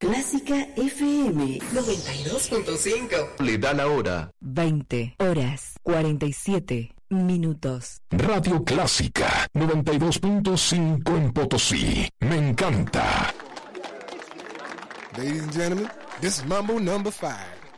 Clásica FM 92.5. Le da la hora. 20 horas 47 minutos. Radio Clásica 92.5 en Potosí. Me encanta. Ladies and gentlemen, this is Mambo number 5.